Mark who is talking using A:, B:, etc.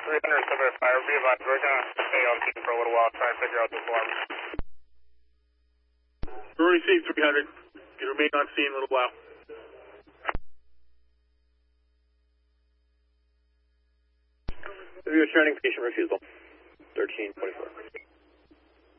A: 300, fire. Be advised, we're going to stay on scene for a little while, try and figure out this alarm.
B: We're received 300. You remain on scene a little while.
A: Review turning patient refusal. 1324.